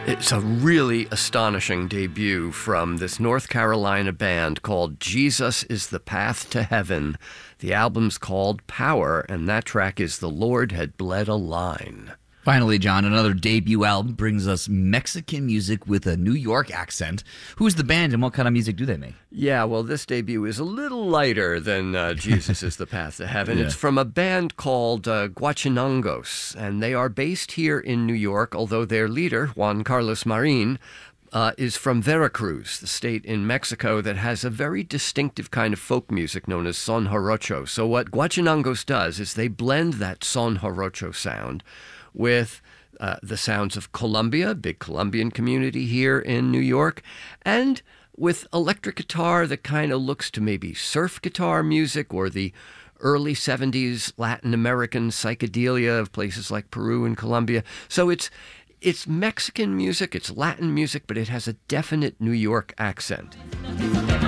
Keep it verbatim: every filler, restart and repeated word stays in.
It's a really astonishing debut from this North Carolina band called Jesus is the Path to Heaven. The album's called Power, and that track is The Lord Had Bled a Line. Finally, John, another debut album brings us Mexican music with a New York accent. Who's the band and what kind of music do they make? Yeah, well, this debut is a little lighter than uh, Jesus is the Path to Heaven. Yeah. It's from a band called uh, Guachinangos, and they are based here in New York, although their leader, Juan Carlos Marin, uh, is from Veracruz, the state in Mexico that has a very distinctive kind of folk music known as son jarocho. So what Guachinangos does is they blend that son jarocho sound with uh, the sounds of Colombia, big Colombian community here in New York, and with electric guitar that kind of looks to maybe surf guitar music or the early seventies Latin American psychedelia of places like Peru and Colombia. So it's it's Mexican music, it's Latin music, but it has a definite New York accent.